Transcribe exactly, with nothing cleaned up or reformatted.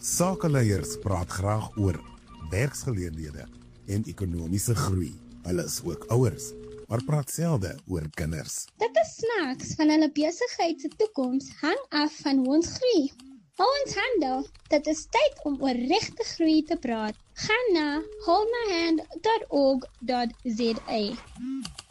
Sakeleiers praat graag oor werksgeleenthede en ekonomiese groei. Hulle is ook ouers, maar praat selde oor kinders. Dit is snaaks van hulle besigheid se toekoms hang af van hoe ons groei. Hou ons handel, dit is tyd om oor regte groei te praat. Gaan na hold my hand dot org dot za.